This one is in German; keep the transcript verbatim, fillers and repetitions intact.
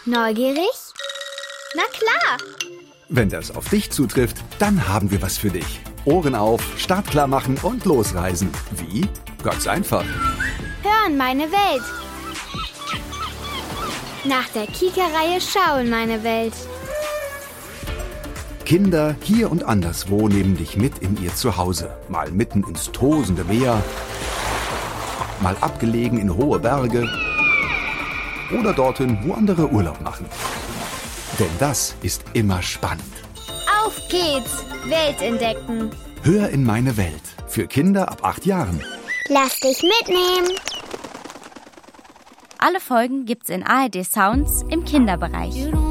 Neugierig? Na klar! Wenn das auf dich zutrifft, dann haben wir was für dich. Ohren auf, startklar machen und losreisen. Wie? Ganz einfach. Hören meine Welt. Nach der Kika-Reihe Schauen meine Welt. Kinder hier und anderswo nehmen dich mit in ihr Zuhause. Mal mitten ins tosende Meer, mal abgelegen in hohe Berge oder dorthin, wo andere Urlaub machen. Denn das ist immer spannend. Auf geht's! Welt entdecken. Hör in meine Welt. Für Kinder ab acht Jahren. Lass dich mitnehmen. Alle Folgen gibt's in A R D Sounds im Kinderbereich.